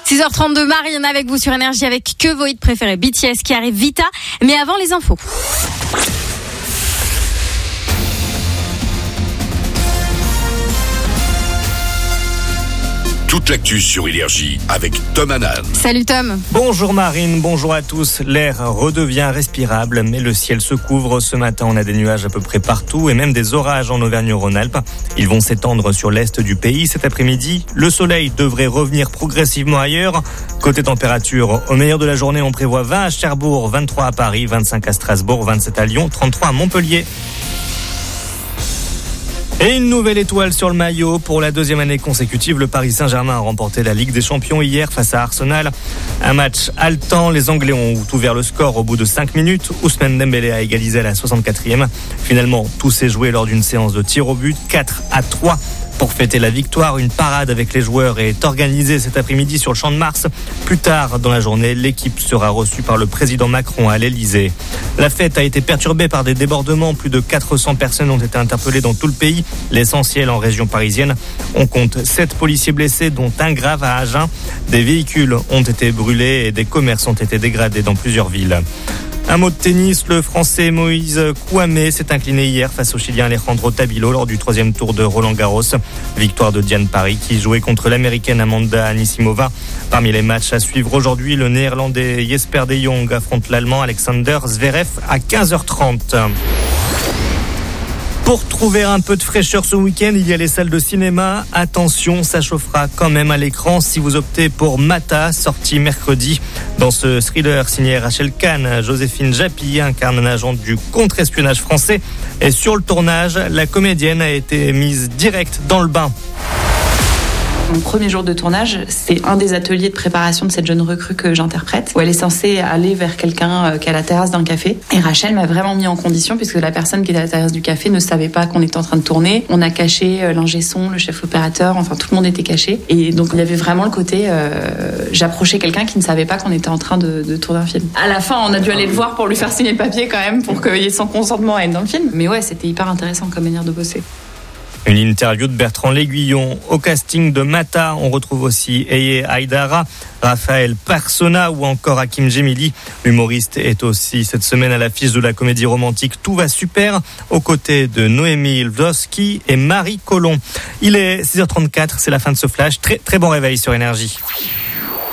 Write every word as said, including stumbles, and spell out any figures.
six heures trente-deux, Marine avec vous sur Énergie avec que vos hits préférés. B T S qui arrive, Vita. Mais avant les infos. Toute l'actu sur Énergie avec Tom Hanan. Salut Tom. Bonjour Marine, bonjour à tous. L'air redevient respirable, mais le ciel se couvre. Ce matin, on a des nuages à peu près partout et même des orages en Auvergne-Rhône-Alpes. Ils vont s'étendre sur l'est du pays cet après-midi. Le soleil devrait revenir progressivement ailleurs. Côté température, au meilleur de la journée, on prévoit vingt à Cherbourg, vingt-trois à Paris, vingt-cinq à Strasbourg, vingt-sept à Lyon, trente-trois à Montpellier. Et une nouvelle étoile sur le maillot. Pour la deuxième année consécutive, le Paris Saint-Germain a remporté la Ligue des Champions hier face à Arsenal. Un match haletant. Les Anglais ont ouvert le score au bout de cinq minutes. Ousmane Dembélé a égalisé à la soixante-quatrième. Finalement, tout s'est joué lors d'une séance de tir au but, quatre à trois. Pour fêter la victoire, une parade avec les joueurs est organisée cet après-midi sur le Champ de Mars. Plus tard dans la journée, l'équipe sera reçue par le président Macron à l'Elysée. La fête a été perturbée par des débordements. Plus de quatre cents personnes ont été interpellées dans tout le pays, l'essentiel en région parisienne. On compte sept policiers blessés, dont un grave à Agen. Des véhicules ont été brûlés et des commerces ont été dégradés dans plusieurs villes. Un mot de tennis, le Français Moïse Kouamé s'est incliné hier face au Chilien Alejandro Tabilo lors du troisième tour de Roland-Garros. Victoire de Diane Parry qui jouait contre l'Américaine Amanda Anisimova. Parmi les matchs à suivre aujourd'hui, le Néerlandais Jesper de Jong affronte l'Allemand Alexander Zverev à quinze heures trente. Pour trouver un peu de fraîcheur ce week-end, il y a les salles de cinéma. Attention, ça chauffera quand même à l'écran si vous optez pour Mata, sorti mercredi. Dans ce thriller signé Rachel Kahn, Joséphine Japy incarne un agent du contre-espionnage français. Et sur le tournage, la comédienne a été mise direct dans le bain. Mon premier jour de tournage, c'est un des ateliers de préparation de cette jeune recrue que j'interprète, où elle est censée aller vers quelqu'un qui est à la terrasse d'un café. Et Rachel m'a vraiment mis en condition, puisque la personne qui était à la terrasse du café ne savait pas qu'on était en train de tourner. On a caché l'ingé son, le chef opérateur, enfin tout le monde était caché. Et donc il y avait vraiment le côté, euh, j'approchais quelqu'un qui ne savait pas qu'on était en train de, de tourner un film. À la fin, on a dû aller le voir pour lui faire signer le papier quand même, pour qu'il ait son consentement à être dans le film. Mais ouais, c'était hyper intéressant comme manière de bosser. Une interview de Bertrand L'Aiguillon. Au casting de Mata, on retrouve aussi Eye Haïdara, Raphaël Persona ou encore Hakim Gemili. L'humoriste est aussi cette semaine à l'affiche de la comédie romantique Tout va super, aux côtés de Noémie Lvovsky et Marie Colomb. Il est six heures trente-quatre, c'est la fin de ce flash. Très très bon réveil sur Énergie.